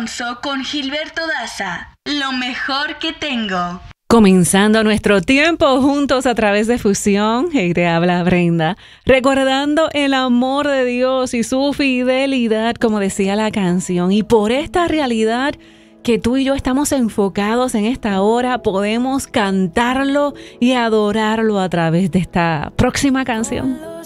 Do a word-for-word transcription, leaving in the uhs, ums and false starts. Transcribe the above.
Alonso con Gilberto Daza. Lo mejor que tengo. Comenzando nuestro tiempo juntos a través de Fusión, y te habla Brenda, recordando el amor de Dios y su fidelidad, como decía la canción, y por esta realidad que tú y yo estamos enfocados en esta hora, podemos cantarlo y adorarlo a través de esta próxima canción.